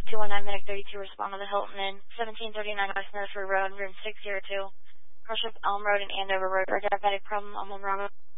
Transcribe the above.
219 Medic 32, respond to the Hilton Inn, 1739 West Nursery Road, room 602. Crush up Elm Road and Andover Road. Medic problem, Elm Bravo.